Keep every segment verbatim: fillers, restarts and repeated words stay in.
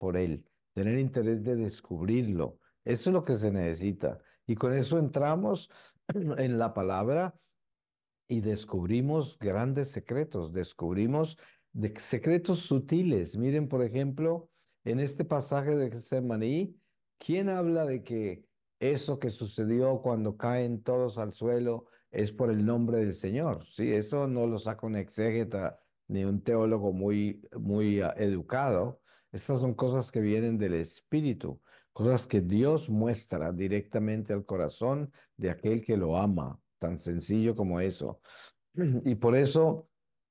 por él, tener interés de descubrirlo. Eso es lo que se necesita. Y con eso entramos en la palabra y descubrimos grandes secretos, descubrimos de secretos sutiles. Miren, por ejemplo, en este pasaje de Getsemaní, ¿quién habla de que eso que sucedió cuando caen todos al suelo es por el nombre del Señor? Sí, eso no lo saca un exégeta ni un teólogo muy, muy ah, educado. Estas son cosas que vienen del Espíritu, cosas que Dios muestra directamente al corazón de aquel que lo ama, tan sencillo como eso. Y por eso,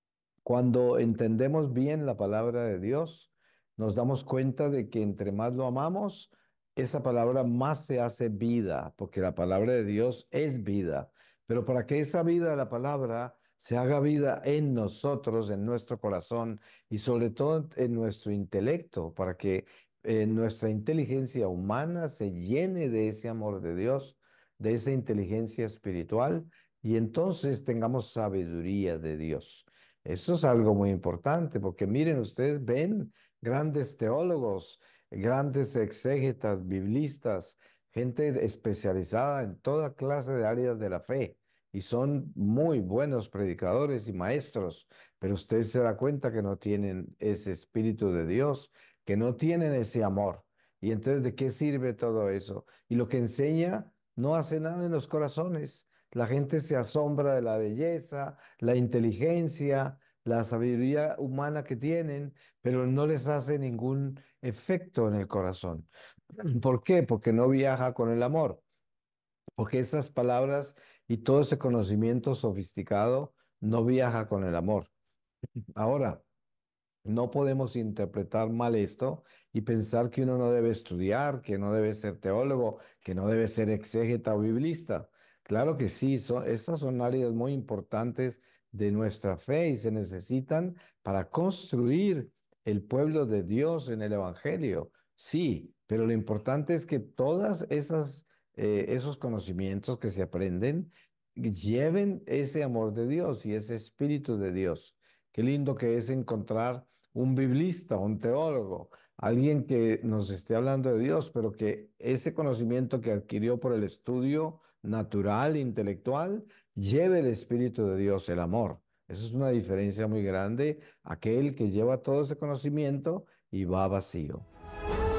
cuando entendemos bien la palabra de Dios, nos damos cuenta de que entre más lo amamos, esa palabra más se hace vida, porque la palabra de Dios es vida. Pero para que esa vida de la palabra se haga vida en nosotros, en nuestro corazón y sobre todo en nuestro intelecto, para que eh, nuestra inteligencia humana se llene de ese amor de Dios, de esa inteligencia espiritual, y entonces tengamos sabiduría de Dios. Eso es algo muy importante, porque miren, ustedes ven grandes teólogos, grandes exégetas, biblistas, gente especializada en toda clase de áreas de la fe, y son muy buenos predicadores y maestros, pero usted se da cuenta que no tienen ese espíritu de Dios, que no tienen ese amor. Y entonces, ¿de qué sirve todo eso? Y lo que enseña no hace nada en los corazones. La gente se asombra de la belleza, la inteligencia, la sabiduría humana que tienen, pero no les hace ningún efecto en el corazón. ¿Por qué? Porque no viaja con el amor, porque esas palabras y todo ese conocimiento sofisticado no viaja con el amor. Ahora, no podemos interpretar mal esto y pensar que uno no debe estudiar, que no debe ser teólogo, que no debe ser exégeta o biblista. Claro que sí, son, estas son áreas muy importantes de nuestra fe y se necesitan para construir el pueblo de Dios en el Evangelio. Sí, pero lo importante es que todas esas, eh, esos conocimientos que se aprenden lleven ese amor de Dios y ese espíritu de Dios. Qué lindo que es encontrar un biblista, un teólogo, alguien que nos esté hablando de Dios, pero que ese conocimiento que adquirió por el estudio natural, intelectual, lleve el Espíritu de Dios, el amor. Eso es una diferencia muy grande, aquel que lleva todo ese conocimiento y va vacío.